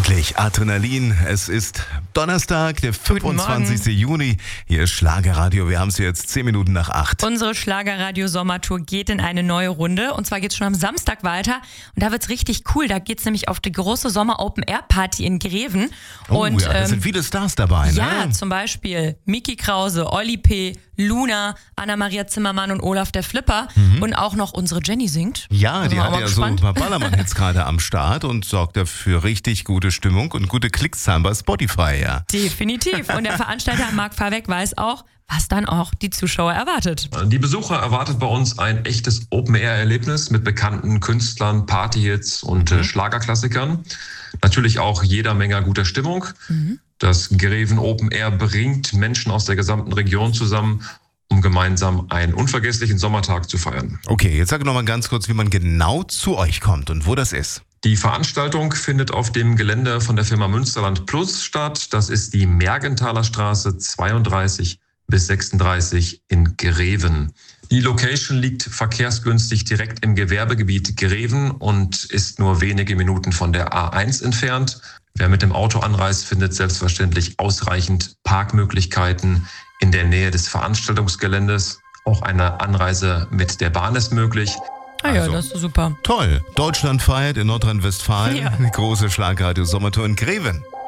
Endlich Adrenalin. Es ist Donnerstag, der 25. Juni. Hier ist Schlagerradio. Wir haben es jetzt 10 Minuten nach 8. Unsere Schlagerradio-Sommertour geht in eine neue Runde. Und zwar geht es schon am Samstag weiter. Und da wird es richtig cool. Da geht es nämlich auf die große Sommer-Open-Air-Party in Greven. Und, da sind viele Stars dabei, ne? Ja, zum Beispiel Miki Krause, Olli P., Luna, Anna-Maria Zimmermann und Olaf der Flipper. Und auch noch unsere Jenny singt. Ja, die hat ja so ein gespannt. paar Ballermann-Hits gerade am Start und sorgt dafür richtig gute Stimmung und gute Klickszahlen bei Spotify, ja. Definitiv. Und der Veranstalter Marc Fahrweck weiß auch, was dann auch die Zuschauer erwartet. Die Besucher erwartet bei uns ein echtes Open-Air-Erlebnis mit bekannten Künstlern, Partyhits und Schlagerklassikern. Natürlich auch jeder Menge guter Stimmung. Das Greven Open Air bringt Menschen aus der gesamten Region zusammen, um gemeinsam einen unvergesslichen Sommertag zu feiern. Okay, jetzt sag noch mal ganz kurz, wie man genau zu euch kommt und wo das ist. Die Veranstaltung findet auf dem Gelände von der Firma Münsterland Plus statt. Das ist die Mergenthaler Straße 32 bis 36 in Greven. Die Location liegt verkehrsgünstig direkt im Gewerbegebiet Greven und ist nur wenige Minuten von der A1 entfernt. Wer mit dem Auto anreist, findet selbstverständlich ausreichend Parkmöglichkeiten in der Nähe des Veranstaltungsgeländes. Auch eine Anreise mit der Bahn ist möglich. Ah ja, das ist super. Toll. Deutschland feiert in Nordrhein-Westfalen. Ja. Eine große Schlagerradio-Sommertour in Greven.